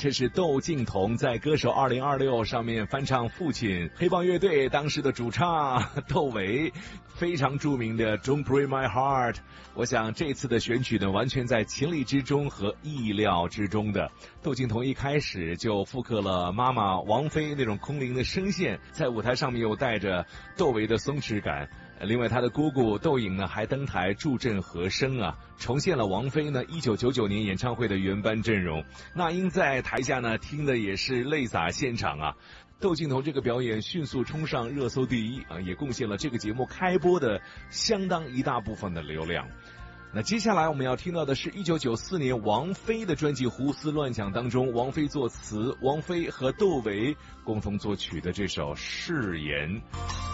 这是窦靖童在歌手2026上面翻唱父亲黑豹乐队当时的主唱窦唯非常著名的 Don't Break My Heart。 我想这次的选曲呢完全在情理之中和意料之中的。窦靖童一开始就复刻了妈妈王菲那种空灵的声线，在舞台上面又带着窦唯的松弛感。另外他的姑姑窦颖呢还登台助阵和声啊，重现了王菲呢1999年演唱会的原班阵容。那英在台下呢听的也是泪洒现场啊。窦靖童这个表演迅速冲上热搜第一啊，也贡献了这个节目开播的相当一大部分的流量。那接下来我们要听到的是1994年王菲的专辑《胡思乱想》当中，王菲作词，王菲和窦唯共同作曲的这首《誓言》。